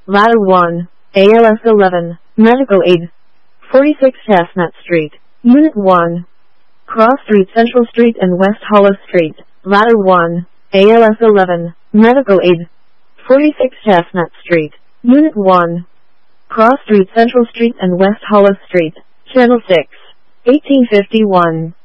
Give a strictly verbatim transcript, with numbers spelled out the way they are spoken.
Ladder one, A L S eleven, Medical Aid. forty-six Chestnut Street, Unit one. Cross Street, Central Street and West Hollow Street, Ladder one, A L S eleven, Medical Aid. forty-six Chestnut Street, Unit one. Cross Street, Central Street and West Hollow Street, Channel six, eighteen fifty-one.